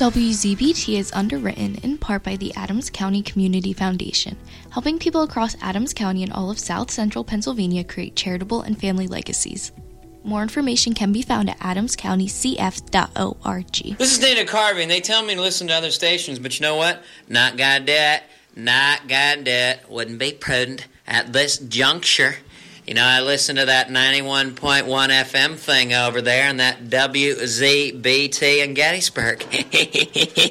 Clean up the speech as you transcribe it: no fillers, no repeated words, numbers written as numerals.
WZBT is underwritten in part by the Adams County Community Foundation, helping people across Adams County and all of South Central Pennsylvania create charitable and family legacies. More information can be found at adamscountycf.org. This is Dana Carvey, and they tell me to listen to other stations, but you know what? Not gonna do it. Not gonna do it. Wouldn't be prudent at this juncture. You know, I listen to that 91.1 FM thing over there and that WZBT in Gettysburg.